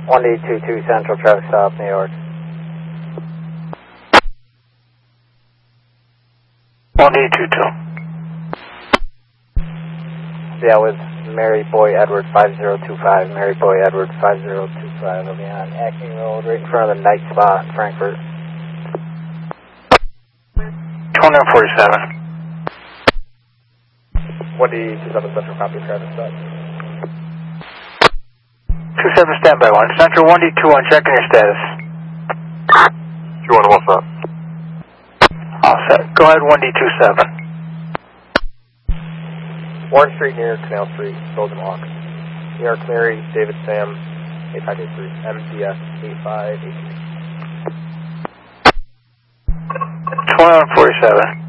1822 Central traffic stop, New York. 1822. Yeah, with Mary Boy Edward 5025. Mary Boy Edward 5025. I'll be on Acme Road, right in front of the night spot in Frankfurt. 2147. 1827 Central copy traffic stop. 27 standby 1. Central 1D21, checking your status. 21 what's up? All set. Go ahead 1D27. Warren Street near Canal Street, Golden Walk. New York Mary, David Sam, 8583, MDS 8583. 2147.